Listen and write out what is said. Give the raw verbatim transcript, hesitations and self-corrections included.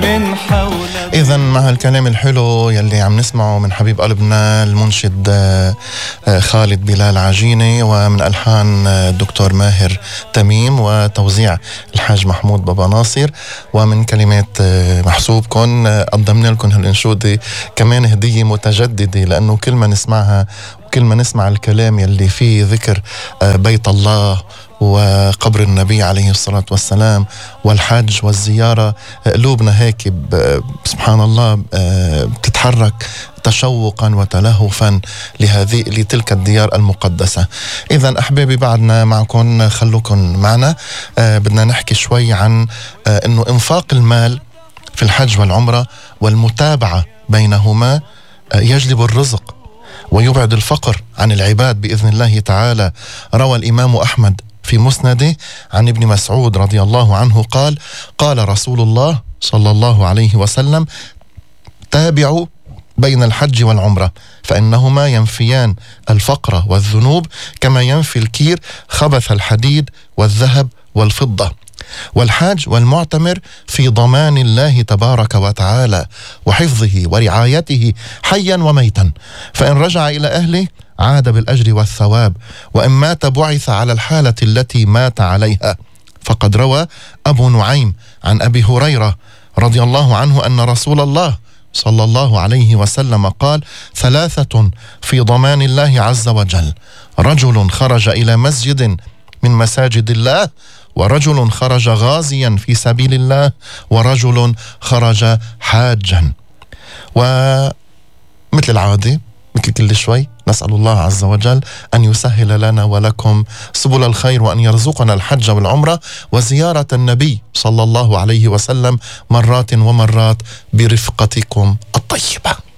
من حول. إذا مع الكلام الحلو يلي عم نسمعه من حبيب قلبنا المنشد خالد بلال عجينة، ومن ألحان الدكتور ماهر تميم، وتوزيع الحاج محمود بابا ناصر، ومن كلمات محسوبكن قدمنا لكم هالانشودة كمان هدية متجددة، لأنه كل ما نسمعها وكل ما نسمع الكلام يلي فيه ذكر بيت الله وقبر النبي عليه الصلاة والسلام والحج والزيارة، قلوبنا هيك سبحان الله بتتحرك تشوقا وتلهفا لهذه لتلك الديار المقدسة. إذن أحبابي بعدنا معكم، خلوكم معنا. بدنا نحكي شوي عن أنه إنفاق المال في الحج والعمرة والمتابعة بينهما يجلب الرزق ويبعد الفقر عن العباد بإذن الله تعالى. روى الإمام أحمد في مسنده عن ابن مسعود رضي الله عنه قال: قال رسول الله صلى الله عليه وسلم: تابعوا بين الحج والعمرة فإنهما ينفيان الفقر والذنوب كما ينفي الكير خبث الحديد والذهب والفضة. والحاج والمعتمر في ضمان الله تبارك وتعالى وحفظه ورعايته حيا وميتا، فإن رجع إلى أهله عاد بالأجر والثواب، وإن مات بعث على الحالة التي مات عليها. فقد روى أبو نعيم عن أبي هريرة رضي الله عنه أن رسول الله صلى الله عليه وسلم قال: ثلاثة في ضمان الله عز وجل: رجل خرج إلى مسجد من مساجد الله، ورجل خرج غازيا في سبيل الله، ورجل خرج حاجا. ومثل العادة مثل كل شوي نسأل الله عز وجل أن يسهل لنا ولكم سبل الخير، وأن يرزقنا الحج والعمرة وزيارة النبي صلى الله عليه وسلم مرات ومرات برفقتكم الطيبة.